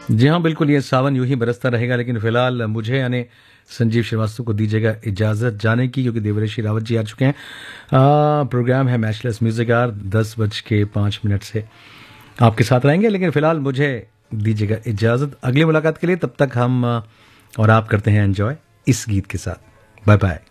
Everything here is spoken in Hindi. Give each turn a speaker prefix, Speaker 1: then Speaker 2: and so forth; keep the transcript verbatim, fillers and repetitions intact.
Speaker 1: जी हाँ, बिल्कुल ये सावन यूं ही बरसता रहेगा, लेकिन फिलहाल मुझे यानी संजीव श्रीवास्तव को दीजिएगा इजाज़त जाने की, क्योंकि देवऋषि रावत जी आ चुके हैं। आ, प्रोग्राम है मैचलेस म्यूजिक आर, दस बज के पाँच मिनट से आपके साथ रहेंगे, लेकिन फिलहाल मुझे दीजिएगा इजाज़त। अगली मुलाकात के लिए तब तक हम आ, और आप करते हैं एंजॉय इस गीत के साथ। Bye bye.